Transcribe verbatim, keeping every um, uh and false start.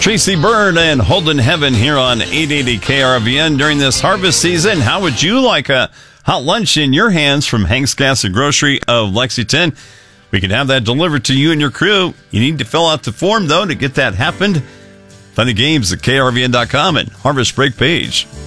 Tracy Byrd and Holden Heaven here on eight eighty K R V N during this harvest season. How would you like a hot lunch in your hands from Hank's Gas and Grocery of Lexington? We can have that delivered to you and your crew. You need to fill out the form, though, to get that happened. Find the games at K R V N dot com and Harvest Break page.